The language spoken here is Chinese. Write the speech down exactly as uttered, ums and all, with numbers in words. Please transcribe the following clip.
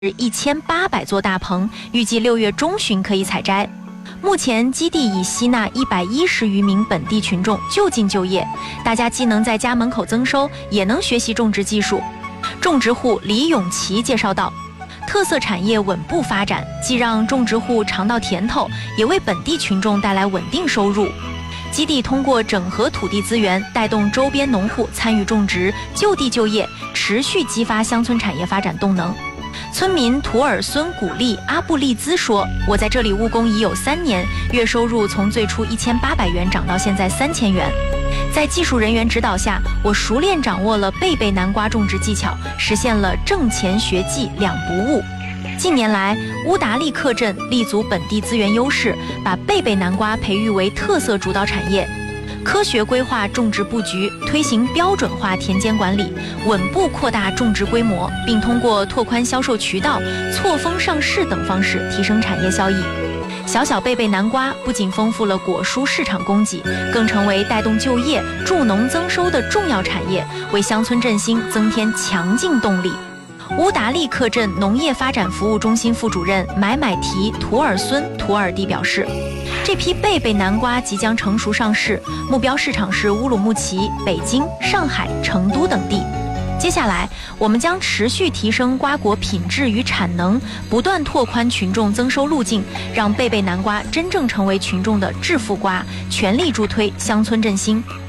一千八百座大棚，预计六月中旬可以采摘。目前基地已吸纳一百一十余名本地群众就近就业，大家既能在家门口增收，也能学习种植技术。种植户李永琪介绍道，特色产业稳步发展，既让种植户尝到甜头，也为本地群众带来稳定收入。基地通过整合土地资源，带动周边农户参与种植，就地就业，持续激发乡村产业发展动能。村民图尔孙古利阿布利兹说：“我在这里务工已有三年，月收入从最初一千八百元涨到现在三千元。在技术人员指导下，我熟练掌握了贝贝南瓜种植技巧，实现了挣钱学技两不误。”近年来，乌达利克镇立足本地资源优势，把贝贝南瓜培育为特色主导产业。科学规划种植布局，推行标准化田间管理，稳步扩大种植规模，并通过拓宽销售渠道、错峰上市等方式提升产业效益。小小贝贝南瓜不仅丰富了果蔬市场供给，更成为带动就业、助农增收的重要产业，为乡村振兴增添强劲动力。乌达利克镇农业发展服务中心副主任买买提图尔孙图尔蒂表示，这批贝贝南瓜即将成熟上市，目标市场是乌鲁木齐、北京、上海、成都等地。接下来，我们将持续提升瓜果品质与产能，不断拓宽群众增收路径，让贝贝南瓜真正成为群众的致富瓜，全力助推乡村振兴。